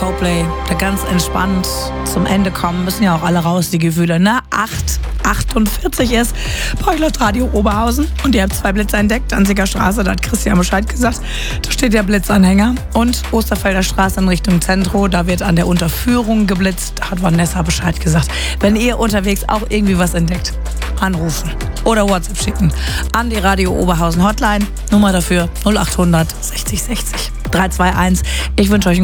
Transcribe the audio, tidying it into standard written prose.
Coldplay, da ganz entspannt zum Ende kommen. Müssen ja auch alle raus, die Gefühle. Na, 8:48 ist. Bei euch läuft Radio Oberhausen und ihr habt 2 Blitze entdeckt. Danziger Straße, da hat Christian Bescheid gesagt. Da steht der Blitzanhänger. Und Osterfelder Straße in Richtung Zentro, da wird an der Unterführung geblitzt. Da hat Vanessa Bescheid gesagt. Wenn ihr unterwegs auch irgendwie was entdeckt, anrufen oder WhatsApp schicken an die Radio Oberhausen Hotline. Nummer dafür 0800 60 60 321. Ich wünsche euch einen